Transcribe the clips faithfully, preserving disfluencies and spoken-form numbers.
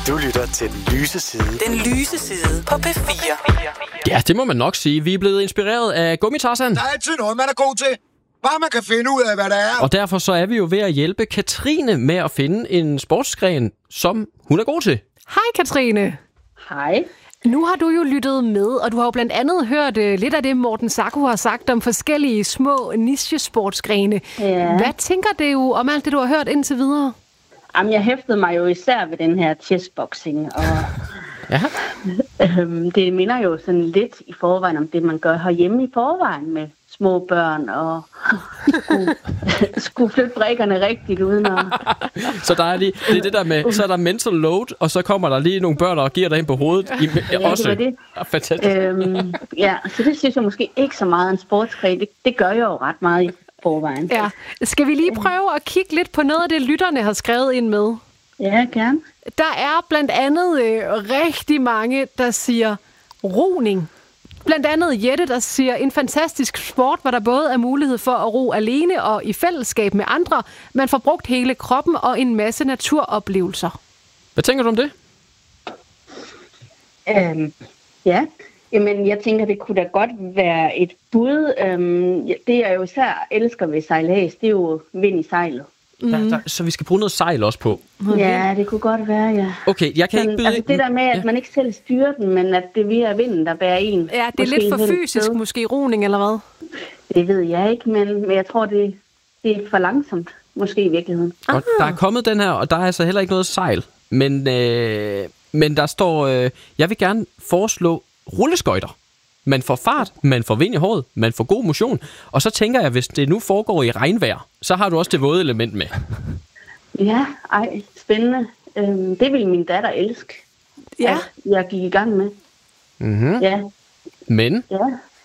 Du lytter til Den Lyse Side. Den Lyse Side på P fire. Ja, det må man nok sige. Vi er blevet inspireret af Gummitarsan. Der er altid noget, man er god til. Bare man kan finde ud af, hvad der er. Og derfor så er vi jo ved at hjælpe Katrine med at finde en sportsgren, som hun er god til. Hej Katrine. Hej. Nu har du jo lyttet med, og du har jo blandt andet hørt uh, lidt af det, Morten Sacco har sagt om forskellige små niche-sportsgrene. Ja. Hvad tænker du om alt det, du har hørt indtil videre? Jamen, jeg hæftede mig jo især ved den her chessboxing, og Ja. øhm, det minder jo sådan lidt i forvejen om det, man gør herhjemme i forvejen med små børn, og skulle, skulle flytte brækkerne rigtigt uden at... Så der er lige, det er det der med, så er der mental load, og så kommer der lige nogle børn, og giver dig ind på hovedet. I, Ja, også. det var det. Ja, fantastisk. Øhm, ja, så det synes jeg måske ikke så meget en sportsgren. Det, det gør jeg jo ret meget i forvejen. Ja. Skal vi lige prøve at kigge lidt på noget af det, lytterne har skrevet ind med? Ja, gerne. Der er blandt andet øh, rigtig mange, der siger roning. Blandt andet Jette, der siger, en fantastisk sport, hvor der både er mulighed for at ro alene og i fællesskab med andre. Man får brugt hele kroppen og en masse naturoplevelser. Hvad tænker du om det? Øhm, ja, jamen jeg tænker, det kunne da godt være et bud. Øhm, det jeg jo især elsker ved sejlads, det er jo vind i sejlet. Der, der, så vi skal bruge noget sejl også på. Okay. Ja, det kunne godt være, ja. Okay, jeg kan Men, ikke byde... altså det der med, at ja. man ikke selv styrer den, men at det via vinden, der bærer en. Ja, det er lidt for fysisk, måske roning eller hvad? Det ved jeg ikke, men, men jeg tror, det, det er for langsomt, måske i virkeligheden. Og der er kommet den her, og der er altså heller ikke noget sejl. Men, øh, men der står, øh, jeg vil gerne foreslå rulleskøjter. Man får fart, man får vind i håret, man får god motion. Og så tænker jeg, hvis det nu foregår i regnvejr, så har du også det våde element med. Ja, ej, spændende. Øhm, det ville min datter elske, Ja. at jeg gik i gang med. Mm-hmm. Ja, Men, ja.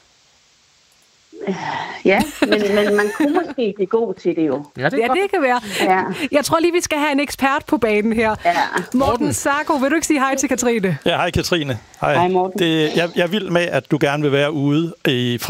Ja, men, men man kunne måske blive god til det jo. ja, det er Ja, godt. det kan være. Ja. Jeg tror lige, vi skal have en ekspert på banen her. Ja. Morten Sacco, vil du ikke sige hej til Katrine? Ja, hej Katrine. Hej, Morten. Det, jeg, jeg er vild med, at du gerne vil være ude i